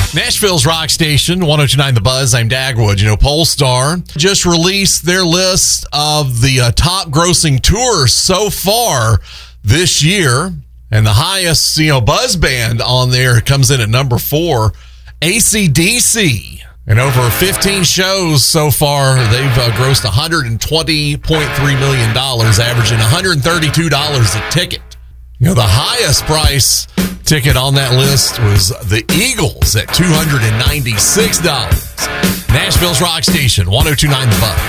Nashville's rock station, 102.9 The Buzz. I'm Dagwood. Polestar just released their list of the top grossing tours so far this year. And the highest, buzz band on there comes in at number 4, AC/DC. And over 15 shows so far, they've grossed $120.3 million, averaging $132 a ticket. The highest price ticket on that list was the Eagles at $296. Nashville's rock station, 102.9 The Buzz.